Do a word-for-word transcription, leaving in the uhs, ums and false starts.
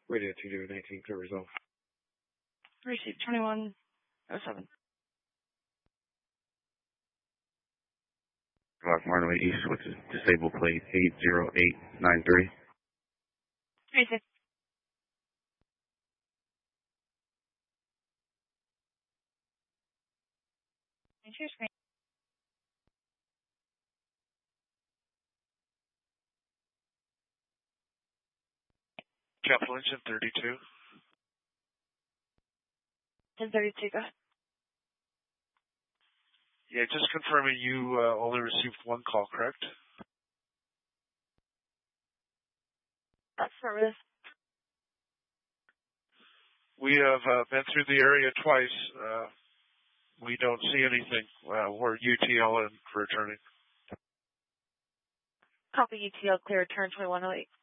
Radio two zero nineteen, clear resolve. Receive twenty-one oh seven. Block Marley East with the disabled plate eight zero eight nine three. Receive. Your screen. Capital Engine thirty-two. ten thirty-two, go ahead. Yeah, just confirming you uh, only received one call, correct? Affirmative. We have uh, been through the area twice. Uh, we don't see anything. Uh, we're U T L and returning. Copy U T L, clear return twenty-one oh eight.